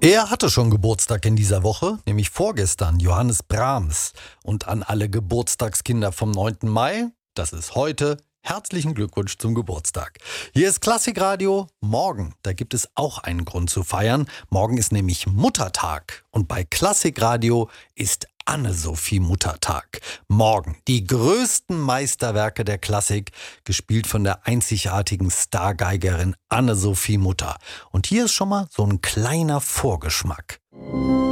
Er hatte schon Geburtstag in dieser Woche, nämlich vorgestern, Johannes Brahms. Und an alle Geburtstagskinder vom 9. Mai, das ist heute, herzlichen Glückwunsch zum Geburtstag. Hier ist Klassikradio. Morgen, da gibt es auch einen Grund zu feiern. Morgen ist nämlich Muttertag. Und bei Klassikradio ist Anne-Sophie Muttertag. Morgen die größten Meisterwerke der Klassik, gespielt von der einzigartigen Stargeigerin Anne-Sophie Mutter. Und hier ist schon mal so ein kleiner Vorgeschmack.